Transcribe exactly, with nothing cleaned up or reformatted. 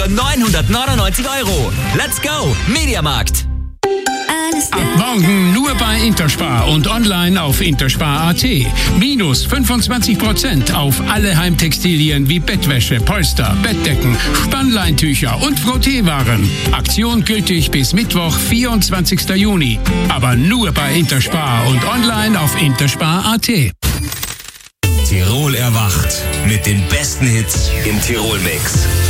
neunhundertneunundneunzig Euro. Let's go, Mediamarkt. Ab morgen nur bei Interspar und online auf interspar punkt at. Minus fünfundzwanzig Prozent auf alle Heimtextilien wie Bettwäsche, Polster, Bettdecken, Spannleintücher und Frotteewaren. Aktion gültig bis Mittwoch, vierundzwanzigsten Juni. Aber nur bei Interspar und online auf interspar punkt at. Tirol erwacht mit den besten Hits im Tirol-Mix.